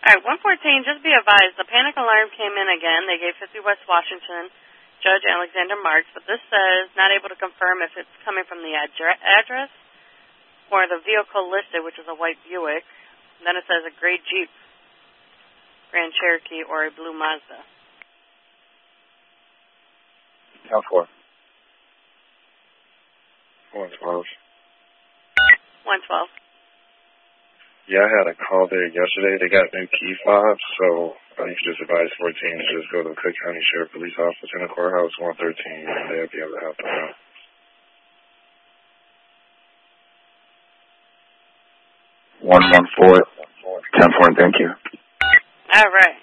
All right, 114, just be advised, the panic alarm came in again. They gave 50 West Washington, Judge Alexander Marks, but this says not able to confirm if it's coming from the address or the vehicle listed, which is a white Buick. And then it says a gray Jeep, Grand Cherokee, or a blue Mazda. 10-4. 112. 112. Yeah, I had a call there yesterday. They got new key fobs, so you can just advise 14 to just go to the Cook County Sheriff Police Office in the courthouse, 113, and they'll be able to help them out. 114, 10-4, and thank you. All right.